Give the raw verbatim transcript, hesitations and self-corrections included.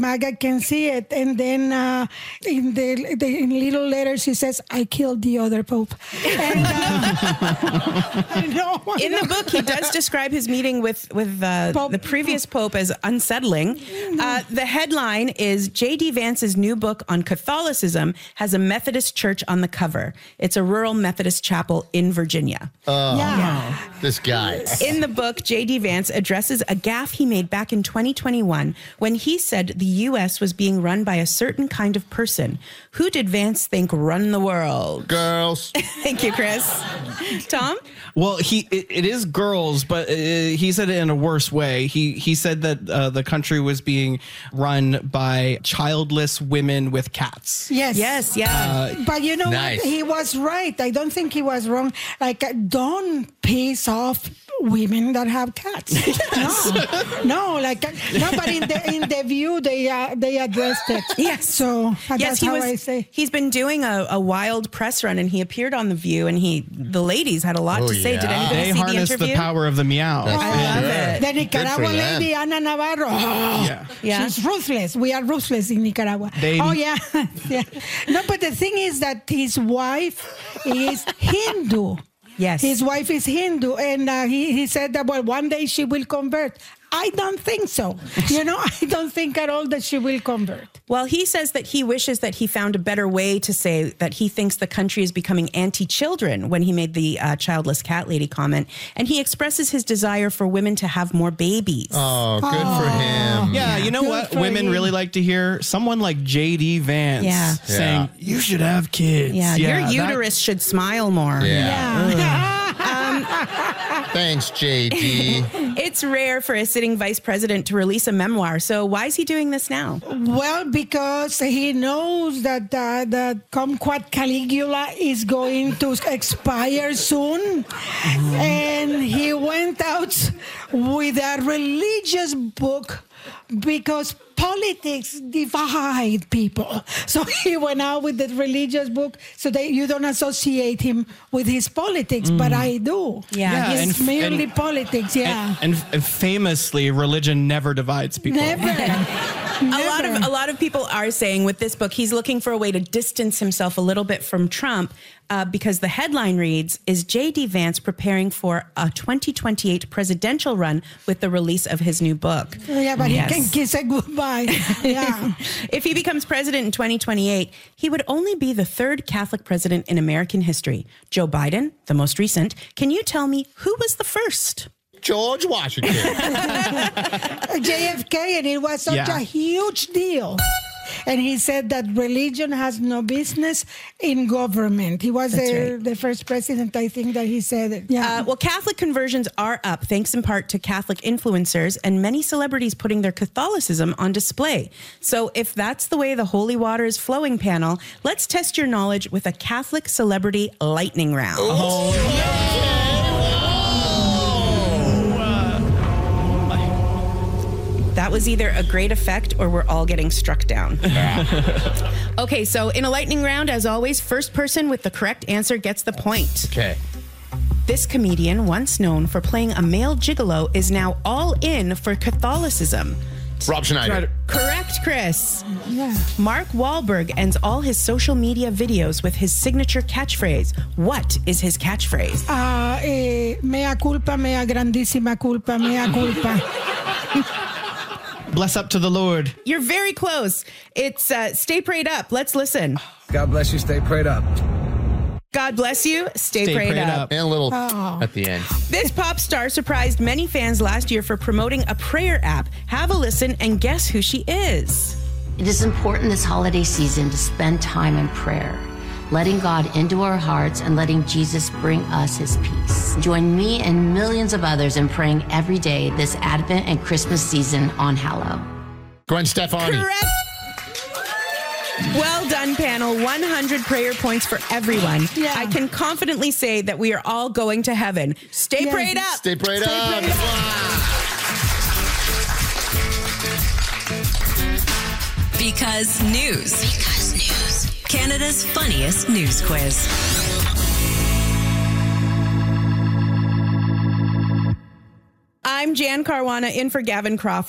MAGA can see it. And then uh, in the, the in little letters, he says, I killed the other Pope. And, uh, no, in the book, he does describe his meeting with, with uh, the previous Pope as unsettling. Uh, the headline is J D. Vance's new book on Catholicism has a Methodist church on the cover. It's a rural Methodist chapel in Virginia. Oh, Yeah. this guy. In the book, J D. Vance addresses a gaffe he made back in twenty twenty-one when he said the U S was being run by a certain kind of person. Who did Vance think run the world? Girls. Thank you, Chris. Tom? Well, he it, it is girls, but uh, he said it in a worse way. He he said that uh, the country was being run by childless women with cats. Yes. Yes, yeah. Uh, But you know Nice. what? He was right. I don't think he was wrong. Like, uh, don't piss off women that have cats. No, no, like uh, no. But in the in the View, they uh, they addressed it. Yes. So uh, Yes, that's he how was. I say. He's been doing a, a wild press run, and he appeared on The View, and he the ladies had a lot Oh, to say. Did yeah. anybody They see the harnessed interview? the power of the meow. That's I for love sure. it. The Nicaragua Good for them. lady, Ana Navarro. Oh, Yeah. Yeah. She's ruthless. We are ruthless in Nicaragua. They- oh, yeah. yeah. No, but the thing is that his wife is Hindu. Yes. His wife is Hindu. And uh, he, he said that, well, one day she will convert. I don't think so. You know, I don't think at all that she will convert. Well, he says that he wishes that he found a better way to say that he thinks the country is becoming anti-children when he made the uh, childless cat lady comment. And he expresses his desire for women to have more babies. Oh, good for him. Yeah, you know Good what? for Women you. really like to hear someone like J D. Vance Yeah. saying, Yeah. you should have kids. yeah, your that- uterus should smile more. Yeah. Yeah. Thanks, J D. It's rare for a sitting vice president to release a memoir. So why is he doing this now? Well, because he knows that uh, that Kumquat Caligula is going to expire soon. And he went out with a religious book because politics divide people. So he went out with the religious book so that you don't associate him with his politics, but I do. Yeah. Yeah, It's and- merely and- politics, yeah. And, and famously, religion never divides people. Never. A lot of a lot of people are saying with this book, he's looking for a way to distance himself a little bit from Trump uh, because the headline reads, is J D. Vance preparing for a twenty twenty-eight presidential run with the release of his new book? Yeah, but Yes. he can kiss it goodbye. Yeah. If he becomes president in twenty twenty-eight, he would only be the third Catholic president in American history. Joe Biden, the most recent. Can you tell me who was the first? George Washington. J F K, and it was such Yeah. a huge deal. And he said that religion has no business in government. He was That's the, right. the first president, I think, that he said it. Yeah. Uh, well, Catholic conversions are up, thanks in part to Catholic influencers and many celebrities putting their Catholicism on display. So if that's the way the holy water is flowing, panel, let's test your knowledge with a Catholic celebrity lightning round. That was either a great effect or we're all getting struck down. Okay, so in a lightning round, as always, first person with the correct answer gets the point. Okay. This comedian, once known for playing a male gigolo, is now all in for Catholicism. Rob Schneider. Correct, Chris. yeah. Mark Wahlberg ends all his social media videos with his signature catchphrase. What is his catchphrase? Uh, eh, mea culpa, mea grandísima culpa, mea culpa. Bless up to the Lord. You're very close. It's uh, stay prayed up. Let's listen. God bless you. Stay prayed up. God bless you. Stay, Stay prayed, prayed up. up. And a little Oh. at the end. This pop star surprised many fans last year for promoting a prayer app. Have a listen and guess who she is. It is important this holiday season to spend time in prayer, letting God into our hearts and letting Jesus bring us his peace. Join me and millions of others in praying every day this Advent and Christmas season on Hallow. Gwen Stefani. Correct. Well done, panel. one hundred prayer points for everyone. Yeah. I can confidently say that we are all going to heaven. Stay Yes. prayed up. Stay prayed Stay up. prayed up. Because news. Because news. Canada's funniest news quiz. I'm Jan Caruana in for Gavin Crawford.